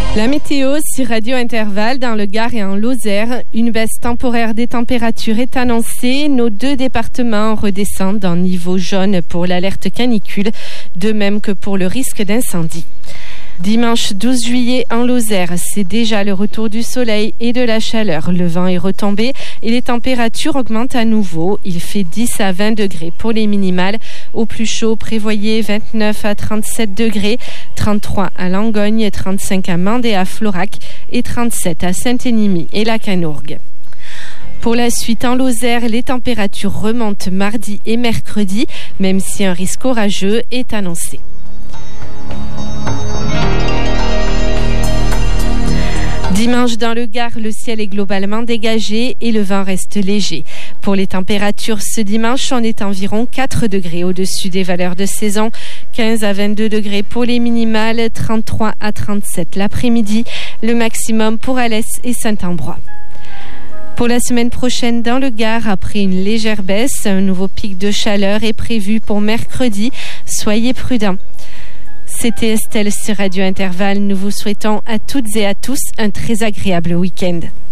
La météo sur Radio Intervalle dans le Gard et en Lozère. Une baisse temporaire des températures est annoncée. Nos 2 départements redescendent en niveau jaune pour l'alerte canicule, de même que pour le risque d'incendie. Dimanche 12 juillet en Lozère, c'est déjà le retour du soleil et de la chaleur. Le vent est retombé et les températures augmentent à nouveau. Il fait 10 à 20 degrés pour les minimales. Au plus chaud, prévoyez 29 à 37 degrés, 33 à Langogne, 35 à Mende et à Florac et 37 à Saint-Énimie et la Canourgue. Pour la suite, en Lozère, les températures remontent mardi et mercredi, même si un risque orageux est annoncé. Dimanche dans le Gard, le ciel est globalement dégagé et le vent reste léger. Pour les températures, ce dimanche, on est environ 4 degrés au-dessus des valeurs de saison. 15 à 22 degrés pour les minimales, 33 à 37 l'après-midi. Le maximum pour Alès et Saint-Ambrois. Pour la semaine prochaine dans le Gard, après une légère baisse, un nouveau pic de chaleur est prévu pour mercredi. Soyez prudents. C'était Estelle sur Radio Intervalle. Nous vous souhaitons à toutes et à tous un très agréable week-end.